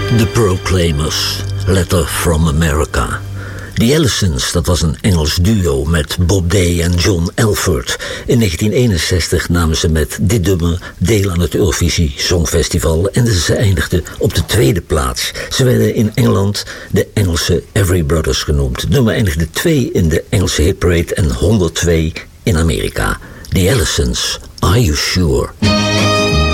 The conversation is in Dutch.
The Proclaimers, Letter from America. The Allisons, dat was een Engels duo met Bob Day en John Elford. In 1961 namen ze met dit nummer deel aan het Eurovisie Songfestival en ze eindigden op de tweede plaats. Ze werden in Engeland de Engelse Every Brothers genoemd. Het nummer eindigde 2 in de Engelse hitparade en 102 in Amerika. The Allisons, Are You Sure?